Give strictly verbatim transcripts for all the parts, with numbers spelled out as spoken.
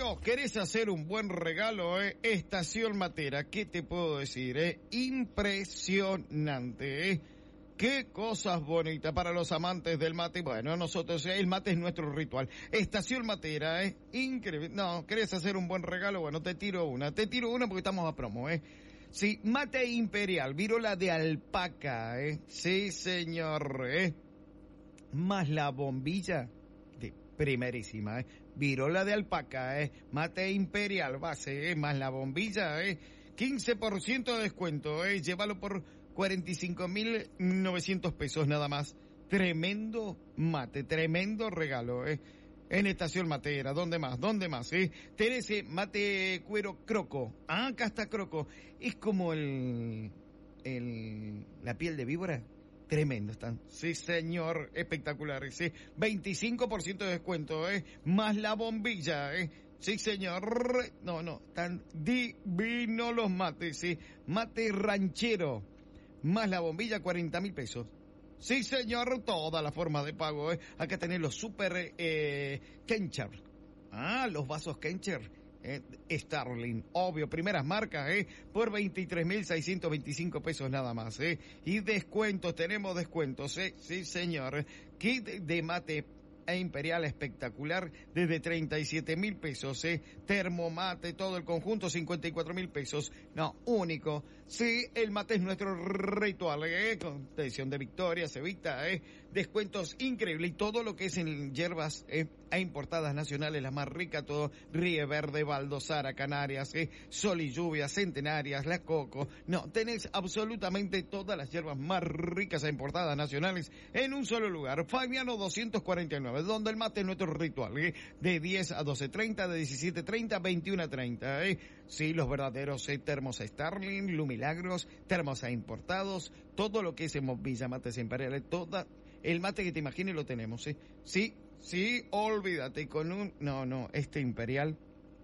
Dios, ¿querés hacer un buen regalo, eh? Estación Matera, ¿qué te puedo decir, eh? Impresionante, eh. Qué cosas bonitas para los amantes del mate. Bueno, nosotros, el mate es nuestro ritual. Estación Matera, ¿eh? Increíble. No, ¿querés hacer un buen regalo? Bueno, te tiro una. Te tiro una porque estamos a promo, ¿eh? Sí, mate imperial, virola de alpaca, ¿eh? Sí, señor, ¿eh? Más la bombilla de primerísima, ¿eh? Virola de alpaca, ¿eh? Mate imperial, base, ¿eh? Más la bombilla, ¿eh? quince por ciento de descuento, ¿eh? Llévalo por cuarenta y cinco mil novecientos pesos nada más. Tremendo mate, tremendo regalo, ¿eh? En Estación Matera, ¿dónde más? ¿Dónde más? ¿Eh? Tenés mate cuero croco. Ah, acá está croco. Es como el, el, la piel de víbora. Tremendo están. Sí, señor, espectaculares, ¿sí? veinticinco por ciento de descuento, ¿eh? Más la bombilla, ¿eh? Sí, señor. No, no, están divinos los mates, ¿sí? Mate ranchero. Más la bombilla, cuarenta mil pesos. Sí, señor, toda la forma de pago, ¿eh? Acá tenés los super eh, Kencher. Ah, los vasos Kencher. Eh, Starling, obvio, primeras marcas, ¿eh? Por veintitrés mil seiscientos veinticinco pesos nada más, ¿eh? Y descuentos, tenemos descuentos, ¿eh? Sí, señor. Kit de mate e imperial espectacular desde treinta y siete mil pesos, eh, termomate, todo el conjunto cincuenta y cuatro mil pesos, no, único, sí, el mate es nuestro ritual, eh, con edición de Victoria, Cevita, eh, descuentos increíbles y todo lo que es en hierbas, eh, e importadas nacionales, las más ricas, todo, Ríe Verde, Baldosara, Canarias, eh, Sol y Lluvia, Centenarias, la Coco, no, tenés absolutamente todas las hierbas más ricas e importadas nacionales en un solo lugar, Fabiano doscientos cuarenta y nueve, donde el mate es nuestro ritual, ¿eh? De diez a doce treinta, de diecisiete treinta a veintiuno treinta, ¿eh? Sí, los verdaderos eh, termos Starling, Lumilagros, termos a importados, todo lo que es en Villa Mates Imperiales, toda, el mate que te imagines lo tenemos, ¿eh? Sí, sí, olvídate, con un, no, no, este Imperial,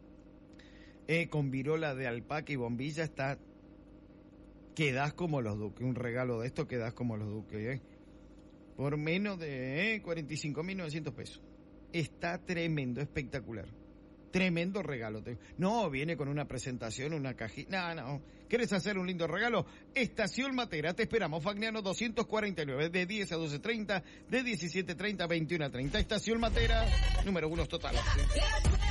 eh, con virola de alpaca y bombilla está, quedás como los duques, un regalo de esto quedás como los duques, ¿eh? Por menos de eh, cuarenta y cinco mil novecientos pesos. Está tremendo, espectacular. Tremendo regalo. No, viene con una presentación, una cajita. No, no. ¿Quieres hacer un lindo regalo? Estación Matera, te esperamos. Fagnano doscientos cuarenta y nueve, de diez a doce treinta, de diecisiete treinta a veintiuno treinta. Estación Matera, número uno total.